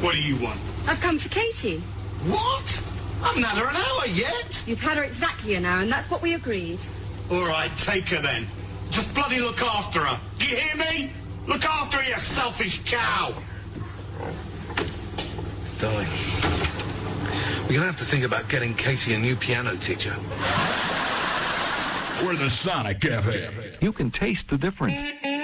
What do you want? I've come for Katie. What? I haven't had her an hour yet. You've had her exactly an hour, and that's what we agreed. All right, take her then. Just bloody look after her. Do you hear me? Look after her, you selfish cow. Darling, we're going to have to think about getting Katie a new piano teacher. We're the Sonic Cafe. You can taste the difference.